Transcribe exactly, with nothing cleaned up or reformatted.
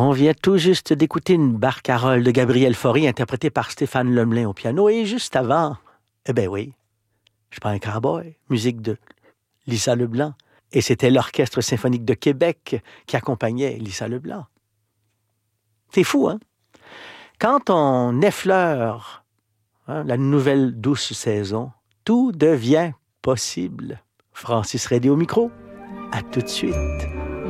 On vient tout juste d'écouter une barcarolle de Gabriel Fauré interprétée par Stéphane Lemelin au piano. Et juste avant, eh bien oui, Je prends un cowboy, musique de Lisa Leblanc. Et c'était l'Orchestre symphonique de Québec qui accompagnait Lisa Leblanc. C'est fou, hein? Quand on effleure hein, la nouvelle douce saison, tout devient possible. Francis Redé au micro. À tout de suite.